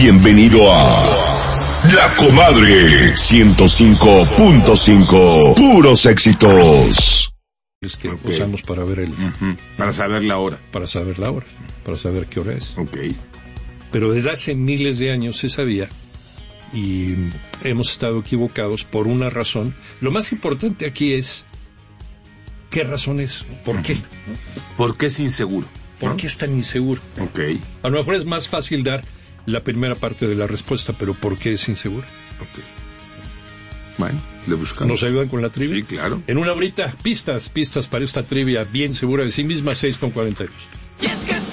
Bienvenido a La Comadre 105.5. Puros éxitos. Es que usamos para ver para saber la hora. Para saber la hora, para saber qué hora es. Ok. Pero desde hace miles de años se sabía y hemos estado equivocados por una razón. Lo más importante aquí es ¿qué razón es? ¿Por qué? ¿Por qué es inseguro? ¿Por qué es tan inseguro? Ok. A lo mejor es más fácil dar la primera parte de la respuesta, pero ¿por qué es inseguro? Ok. Bueno, le buscamos. ¿Nos ayudan con la trivia? Sí, claro. En una horita, pistas para esta trivia bien segura de sí misma, 6:42.